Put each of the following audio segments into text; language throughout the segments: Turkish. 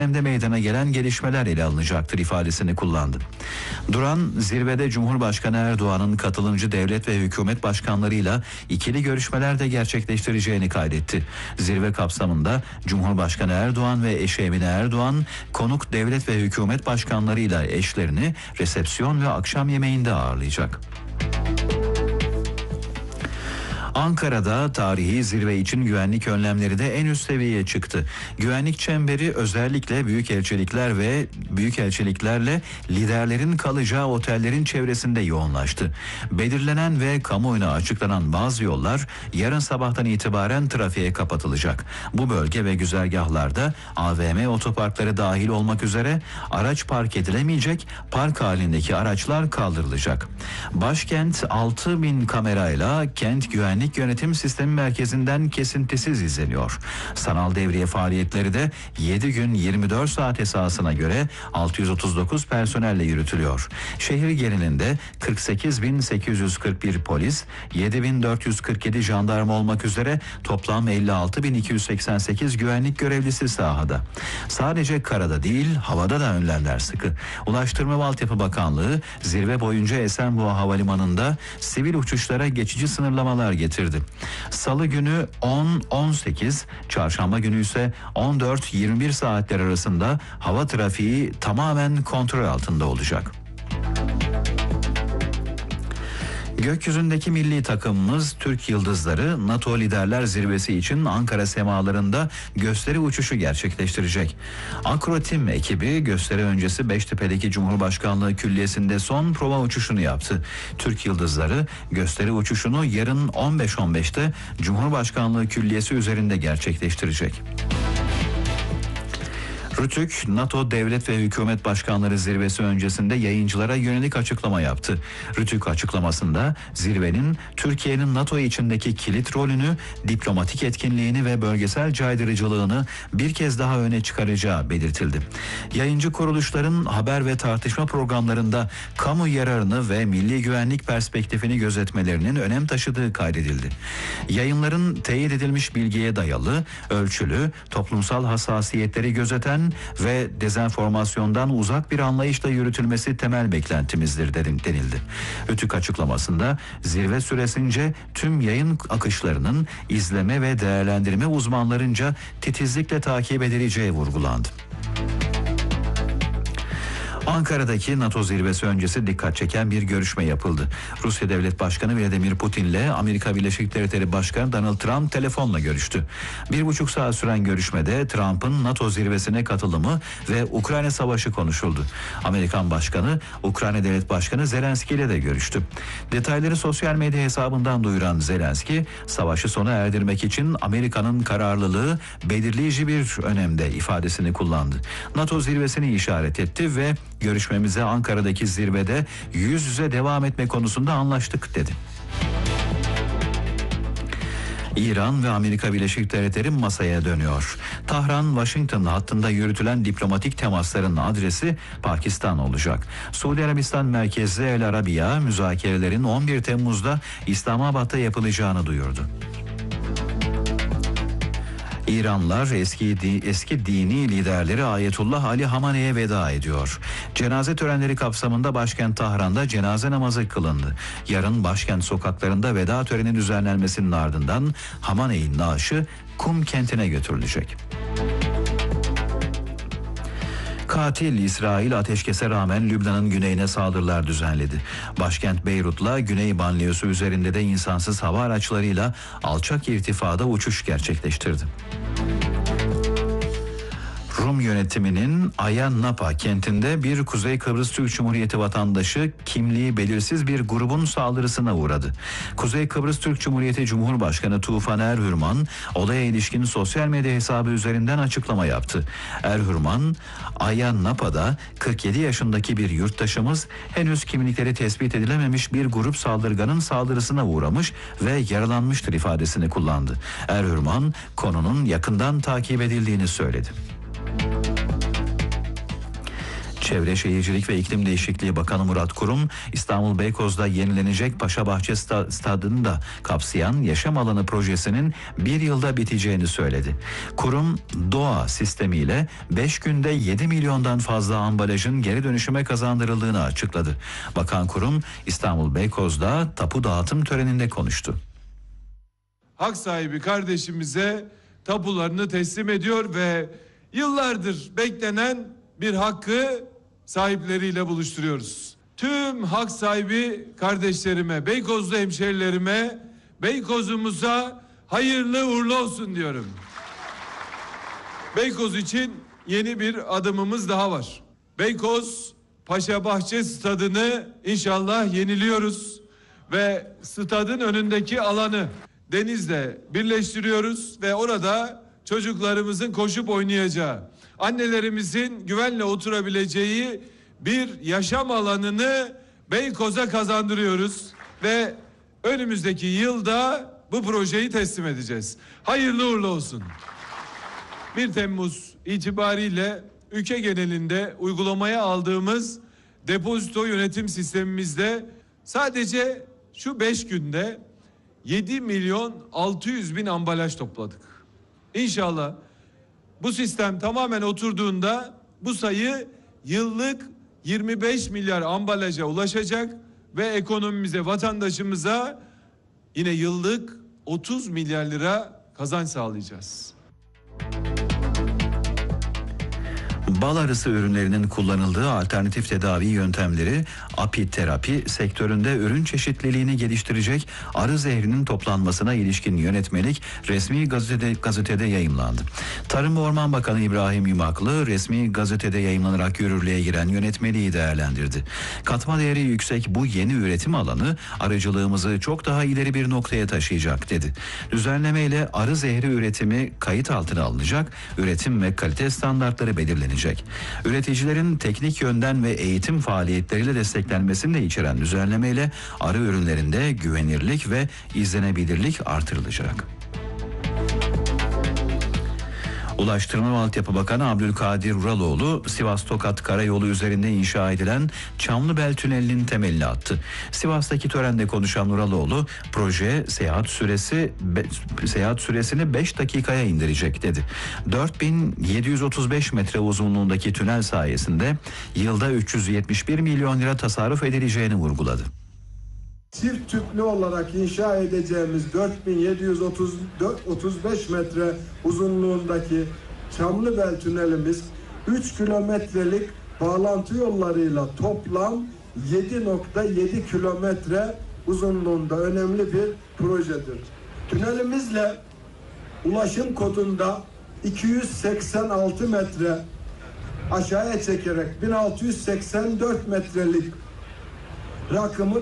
dönemde meydana gelen gelişmeler ele alınacaktır ifadesini kullandı. Duran, zirvede Cumhurbaşkanı Erdoğan'ın katılımcı devlet ve hükümet başkanlarıyla ikili görüşmeler de gerçekleştireceğini kaydetti. Zirve kapsamında Cumhurbaşkanı Erdoğan ve eşi Emine Erdoğan, konuk devlet ve hükümet başkanlarıyla eşlerini resepsiyon ve akşam yemeğinde ağırlayacak. Ankara'da tarihi zirve için güvenlik önlemleri de en üst seviyeye çıktı. Güvenlik çemberi özellikle büyükelçiliklerle liderlerin kalacağı otellerin çevresinde yoğunlaştı. Belirlenen ve kamuoyuna açıklanan bazı yollar yarın sabahtan itibaren trafiğe kapatılacak. Bu bölge ve güzergahlarda AVM otoparkları dahil olmak üzere araç park edilemeyecek, park halindeki araçlar kaldırılacak. Başkent 6.000 kamerayla kent güvenlik yönetim sistemi merkezinden kesintisiz izleniyor. Sanal devriye faaliyetleri de 7 gün 24 saat esasına göre 639 personelle yürütülüyor. Şehir genelinde 48.841 polis, 7.447 jandarma olmak üzere toplam 56.288 güvenlik görevlisi sahada. Sadece karada değil, havada da önlemler sıkı. Ulaştırma ve Altyapı Bakanlığı zirve boyunca Esenboğa Havalimanı'nda sivil uçuşlara geçici sınırlamalar getirdi. Salı günü 10-18, çarşamba günü ise 14-21 saatler arasında hava trafiği tamamen kontrol altında olacak. Gökyüzündeki milli takımımız Türk Yıldızları NATO Liderler Zirvesi için Ankara semalarında gösteri uçuşu gerçekleştirecek. Akrotim ekibi gösteri öncesi Beştepe'deki Cumhurbaşkanlığı Külliyesi'nde son prova uçuşunu yaptı. Türk Yıldızları gösteri uçuşunu yarın 15.15'te Cumhurbaşkanlığı Külliyesi üzerinde gerçekleştirecek. Rütük, NATO Devlet ve Hükümet Başkanları Zirvesi öncesinde yayıncılara yönelik açıklama yaptı. Rütük açıklamasında zirvenin Türkiye'nin NATO içindeki kilit rolünü, diplomatik etkinliğini ve bölgesel caydırıcılığını bir kez daha öne çıkaracağı belirtildi. Yayıncı kuruluşların haber ve tartışma programlarında kamu yararını ve milli güvenlik perspektifini gözetmelerinin önem taşıdığı kaydedildi. Yayınların teyit edilmiş bilgiye dayalı, ölçülü, toplumsal hassasiyetleri gözeten ve dezenformasyondan uzak bir anlayışla yürütülmesi temel beklentimizdir denildi. Rütük açıklamasında zirve süresince tüm yayın akışlarının izleme ve değerlendirme uzmanlarınca titizlikle takip edileceği vurgulandı. Ankara'daki NATO zirvesi öncesi dikkat çeken bir görüşme yapıldı. Rusya Devlet Başkanı Vladimir Putin ile Amerika Birleşik Devletleri Başkanı Donald Trump telefonla görüştü. 1,5 saat süren görüşmede Trump'ın NATO zirvesine katılımı ve Ukrayna Savaşı konuşuldu. Amerikan Başkanı, Ukrayna Devlet Başkanı Zelenski ile de görüştü. Detayları sosyal medya hesabından duyuran Zelenski, savaşı sona erdirmek için Amerika'nın kararlılığı belirleyici bir önemde ifadesini kullandı. NATO zirvesini işaret etti ve görüşmemize Ankara'daki zirvede yüz yüze devam etme konusunda anlaştık dedi. İran ve Amerika Birleşik Devletleri masaya dönüyor. Tahran-Washington hattında yürütülen diplomatik temasların adresi Pakistan olacak. Suudi Arabistan merkezli El Arabiya müzakerelerin 11 Temmuz'da İslamabad'da yapılacağını duyurdu. İranlılar eski dini liderleri Ayetullah Ali Hamane'ye veda ediyor. Cenaze törenleri kapsamında başkent Tahran'da cenaze namazı kılındı. Yarın başkent sokaklarında veda töreni düzenlenmesinin ardından Hamane'nin naaşı Kum kentine götürülecek. Katil İsrail ateşkese rağmen Lübnan'ın güneyine saldırılar düzenledi. Başkent Beyrut'la Güney Banliyosu üzerinde de insansız hava araçlarıyla alçak irtifada uçuş gerçekleştirdi. Rum yönetiminin Ayia Napa kentinde bir Kuzey Kıbrıs Türk Cumhuriyeti vatandaşı kimliği belirsiz bir grubun saldırısına uğradı. Kuzey Kıbrıs Türk Cumhuriyeti Cumhurbaşkanı Tufan Erhürman olaya ilişkin sosyal medya hesabı üzerinden açıklama yaptı. Erhürman, Ayia Napa'da 47 yaşındaki bir yurttaşımız henüz kimlikleri tespit edilememiş bir grup saldırganın saldırısına uğramış ve yaralanmıştır ifadesini kullandı. Erhürman konunun yakından takip edildiğini söyledi. Çevre Şehircilik ve İklim Değişikliği Bakanı Murat Kurum, İstanbul Beykoz'da yenilenecek Paşabahçe Stadı'nı da kapsayan yaşam alanı projesinin bir yılda biteceğini söyledi. Kurum, doğa sistemiyle 5 günde 7 milyondan fazla ambalajın geri dönüşüme kazandırıldığını açıkladı. Bakan Kurum, İstanbul Beykoz'da tapu dağıtım töreninde konuştu. Hak sahibi kardeşimize tapularını teslim ediyor ve yıllardır beklenen bir hakkı sahipleriyle buluşturuyoruz. Tüm hak sahibi kardeşlerime, Beykozlu hemşerilerime, Beykoz'umuza hayırlı uğurlu olsun diyorum. Beykoz için yeni bir adımımız daha var. Beykoz Paşabahçe Stadı'nı inşallah yeniliyoruz ve stadın önündeki alanı denizle birleştiriyoruz ve orada çocuklarımızın koşup oynayacağı, annelerimizin güvenle oturabileceği bir yaşam alanını Beykoz'a kazandırıyoruz ve önümüzdeki yılda bu projeyi teslim edeceğiz. Hayırlı uğurlu olsun. 1 Temmuz itibariyle ülke genelinde uygulamaya aldığımız depozito yönetim sistemimizde sadece şu 5 günde 7 milyon 600 bin ambalaj topladık. İnşallah bu sistem tamamen oturduğunda bu sayı yıllık 25 milyar ambalaja ulaşacak ve ekonomimize, vatandaşımıza yine yıllık 30 milyar lira kazanç sağlayacağız. Bal arısı ürünlerinin kullanıldığı alternatif tedavi yöntemleri apiterapi sektöründe ürün çeşitliliğini geliştirecek arı zehrinin toplanmasına ilişkin yönetmelik resmi gazetede yayımlandı. Tarım ve Orman Bakanı İbrahim Yumaklı resmi gazetede yayımlanarak yürürlüğe giren yönetmeliği değerlendirdi. Katma değeri yüksek bu yeni üretim alanı arıcılığımızı çok daha ileri bir noktaya taşıyacak dedi. Düzenlemeyle arı zehri üretimi kayıt altına alınacak, üretim ve kalite standartları belirlenecek. Üreticilerin teknik yönden ve eğitim faaliyetleriyle desteklenmesini de içeren düzenlemeyle arı ürünlerinde güvenirlik ve izlenebilirlik artırılacak. Ulaştırma ve Altyapı Bakanı Abdülkadir Uraloğlu, Sivas-Tokat Karayolu üzerinde inşa edilen Çamlıbel Tüneli'nin temelini attı. Sivas'taki törende konuşan Uraloğlu, proje seyahat süresini 5 dakikaya indirecek dedi. 4735 metre uzunluğundaki tünel sayesinde yılda 371 milyon lira tasarruf edileceğini vurguladı. Çift tüplü olarak inşa edeceğimiz 4735 metre uzunluğundaki Çamlıbel Tünelimiz 3 kilometrelik bağlantı yollarıyla toplam 7,7 kilometre uzunluğunda önemli bir projedir. Tünelimizle ulaşım kodunda 286 metre aşağıya çekerek 1684 metrelik rakımı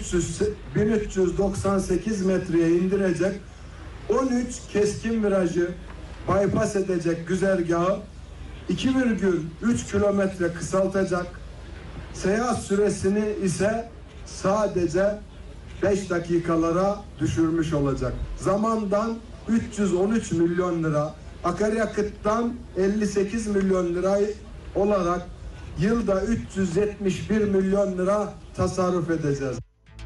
1398 metreye indirecek, 13 keskin virajı bypass edecek güzergahı 2,3 kilometre kısaltacak, seyahat süresini ise sadece 5 dakikalara düşürmüş olacak. Zamandan 313 milyon lira, akaryakıttan 58 milyon lira olarak yılda 371 milyon lira tasarruf edeceğiz.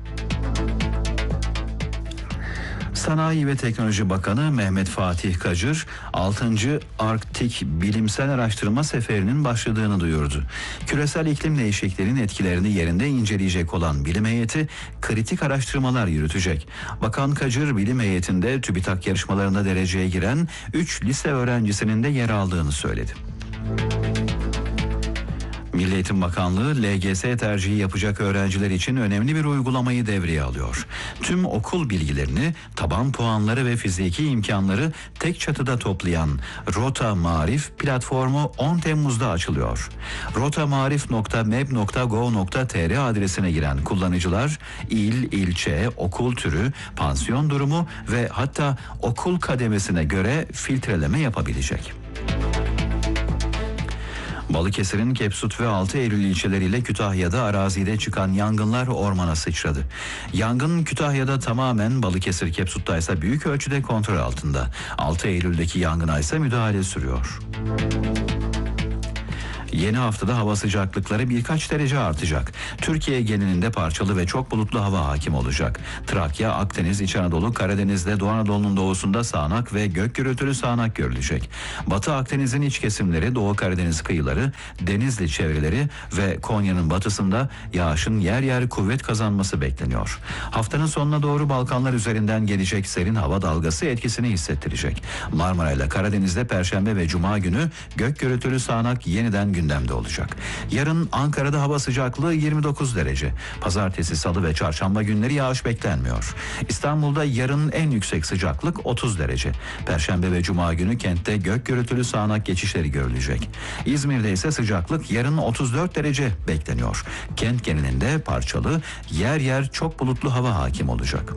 Sanayi ve Teknoloji Bakanı Mehmet Fatih Kacır, 6. Arktik Bilimsel Araştırma Seferi'nin başladığını duyurdu. Küresel iklim değişikliğinin etkilerini yerinde inceleyecek olan bilim heyeti kritik araştırmalar yürütecek. Bakan Kacır, bilim heyetinde TÜBİTAK yarışmalarında dereceye giren 3 lise öğrencisinin de yer aldığını söyledi. Milli Eğitim Bakanlığı, LGS tercihi yapacak öğrenciler için önemli bir uygulamayı devreye alıyor. Tüm okul bilgilerini, taban puanları ve fiziki imkanları tek çatıda toplayan Rota Marif platformu 10 Temmuz'da açılıyor. rotamarif.meb.gov.tr adresine giren kullanıcılar, il, ilçe, okul türü, pansiyon durumu ve hatta okul kademesine göre filtreleme yapabilecek. Balıkesir'in Kepsut ve 6 Eylül ilçeleriyle Kütahya'da arazide çıkan yangınlar ormana sıçradı. Yangın Kütahya'da tamamen, Balıkesir Kepsut'ta ise büyük ölçüde kontrol altında. 6 Eylül'deki yangına ise müdahale sürüyor. Yeni haftada hava sıcaklıkları birkaç derece artacak. Türkiye genelinde parçalı ve çok bulutlu hava hakim olacak. Trakya, Akdeniz, İç Anadolu, Karadeniz'de, Doğu Anadolu'nun doğusunda sağanak ve gök gürültülü sağanak görülecek. Batı Akdeniz'in iç kesimleri, Doğu Karadeniz kıyıları, Denizli çevreleri ve Konya'nın batısında yağışın yer yer kuvvet kazanması bekleniyor. Haftanın sonuna doğru Balkanlar üzerinden gelecek serin hava dalgası etkisini hissettirecek. Marmara ile Karadeniz'de Perşembe ve Cuma günü gök gürültülü sağanak yeniden gündemde olacak. Yarın Ankara'da hava sıcaklığı 29 derece. Pazartesi, Salı ve Çarşamba günleri yağış beklenmiyor. İstanbul'da yarın en yüksek sıcaklık 30 derece. Perşembe ve Cuma günü kentte gök gürültülü sağanak geçişleri görülecek. İzmir'de ise sıcaklık yarın 34 derece bekleniyor. Kent genelinde parçalı, yer yer çok bulutlu hava hakim olacak.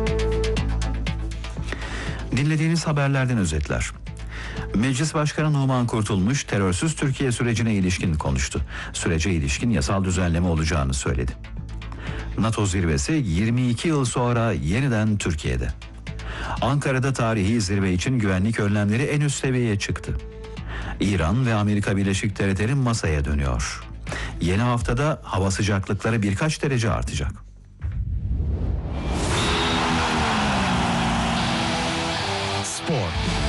Dinlediğiniz haberlerden özetler. Meclis Başkanı Numan Kurtulmuş terörsüz Türkiye sürecine ilişkin konuştu. Sürece ilişkin yasal düzenleme olacağını söyledi. NATO zirvesi 22 yıl sonra yeniden Türkiye'de. Ankara'da tarihi zirve için güvenlik önlemleri en üst seviyeye çıktı. İran ve Amerika Birleşik Devletleri masaya dönüyor. Yeni haftada hava sıcaklıkları birkaç derece artacak. Spor.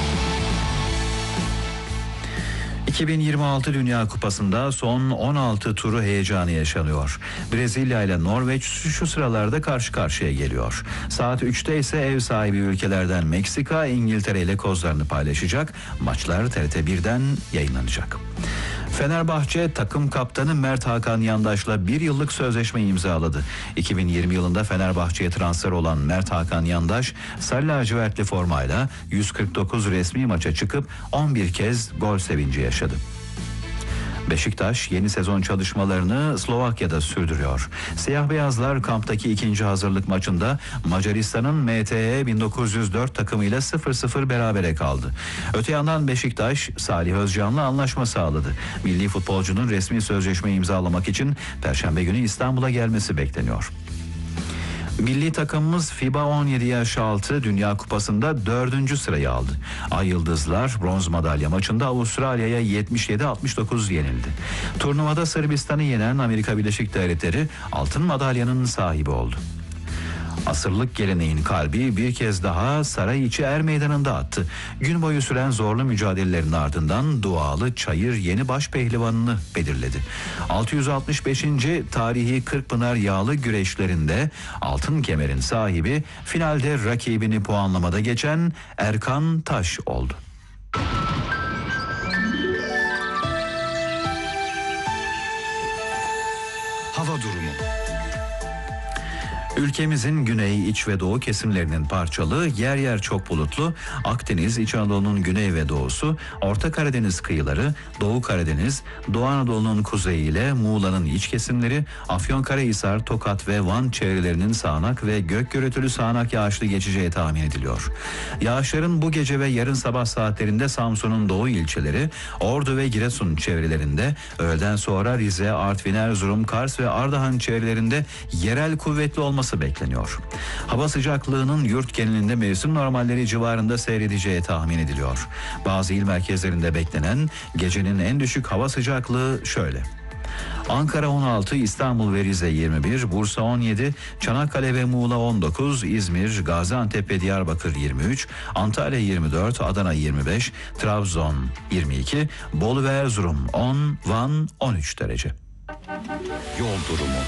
2026 Dünya Kupası'nda son 16 turu heyecanı yaşanıyor. Brezilya ile Norveç şu sıralarda karşı karşıya geliyor. Saat 3'te ise ev sahibi ülkelerden Meksika, İngiltere ile kozlarını paylaşacak. Maçlar TRT 1'den yayınlanacak. Fenerbahçe takım kaptanı Mert Hakan Yandaş'la 1 yıllık sözleşme imzaladı. 2020 yılında Fenerbahçe'ye transfer olan Mert Hakan Yandaş, sarı lacivertli formayla 149 resmi maça çıkıp 11 kez gol sevinci yaşadı. Beşiktaş yeni sezon çalışmalarını Slovakya'da sürdürüyor. Siyah beyazlar kamptaki ikinci hazırlık maçında Macaristan'ın MTE 1904 takımıyla 0-0 berabere kaldı. Öte yandan Beşiktaş Salih Özcan'la anlaşma sağladı. Milli futbolcunun resmi sözleşme imzalamak için Perşembe günü İstanbul'a gelmesi bekleniyor. Milli takımımız FIBA 17 yaş altı Dünya Kupası'nda 4. sırayı aldı. Ay Yıldızlar bronz madalya maçında Avustralya'ya 77-69 yenildi. Turnuvada Sırbistan'ı yenen Amerika Birleşik Devletleri altın madalyanın sahibi oldu. Asırlık geleneğin kalbi bir kez daha Sarayiçi Er Meydanı'nda attı. Gün boyu süren zorlu mücadelelerin ardından dualı Çayır yeni baş pehlivanını belirledi. 665. tarihi Kırkpınar yağlı güreşlerinde altın kemerin sahibi finalde rakibini puanlamada geçen Erkan Taş oldu. Hava durumu. Ülkemizin güney, iç ve doğu kesimlerinin parçalı, yer yer çok bulutlu, Akdeniz, İç Anadolu'nun güney ve doğusu, Orta Karadeniz kıyıları, Doğu Karadeniz, Doğu Anadolu'nun kuzeyi ile Muğla'nın iç kesimleri, Afyonkarahisar, Tokat ve Van çevrelerinin sağanak ve gök gürültülü sağanak yağışlı geçeceği tahmin ediliyor. Yağışların bu gece ve yarın sabah saatlerinde Samsun'un doğu ilçeleri, Ordu ve Giresun çevrelerinde, öğleden sonra Rize, Artvin, Erzurum, Kars ve Ardahan çevrelerinde yerel kuvvetli olması bekleniyor. Hava sıcaklığının yurt genelinde mevsim normalleri civarında seyredeceği tahmin ediliyor. Bazı il merkezlerinde beklenen gecenin en düşük hava sıcaklığı şöyle: Ankara 16, İstanbul ve Rize 21, Bursa 17, Çanakkale ve Muğla 19, İzmir, Gaziantep ve Diyarbakır 23, Antalya 24, Adana 25, Trabzon 22, Bolu ve Erzurum 10, Van 13 derece. Yol durumu.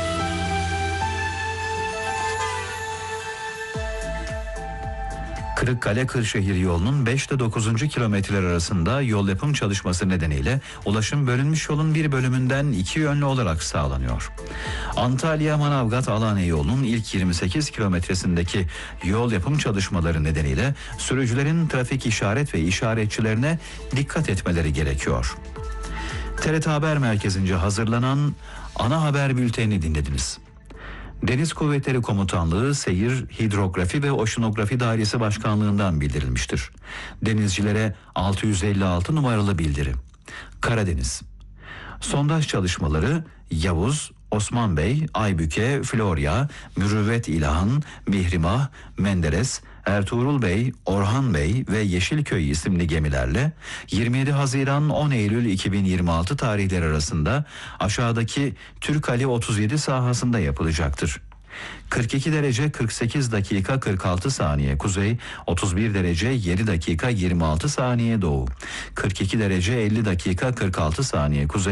Kırıkkale-Kırşehir yolunun 5 ile 9. kilometreler arasında yol yapım çalışması nedeniyle ulaşım bölünmüş yolun bir bölümünden iki yönlü olarak sağlanıyor. Antalya-Manavgat-Alanya yolunun ilk 28 kilometresindeki yol yapım çalışmaları nedeniyle sürücülerin trafik işaret ve işaretçilerine dikkat etmeleri gerekiyor. TRT Haber Merkezi'nce hazırlanan ana haber bültenini dinlediniz. Deniz Kuvvetleri Komutanlığı Seyir, Hidrografi ve Oşinografi Dairesi Başkanlığı'ndan bildirilmiştir. Denizcilere 656 numaralı bildiri. Karadeniz. Sondaj çalışmaları Yavuz, Osman Bey, Aybüke, Florya, Mürüvvet İlhan, Mihrimah, Menderes, Ertuğrul Bey, Orhan Bey ve Yeşilköy isimli gemilerle 27 Haziran 10 Eylül 2026 tarihleri arasında aşağıdaki Türkali 37 sahasında yapılacaktır. 42 derece 48 dakika 46 saniye kuzey, 31 derece 7 dakika 26 saniye doğu, 42 derece 50 dakika 46 saniye kuzey,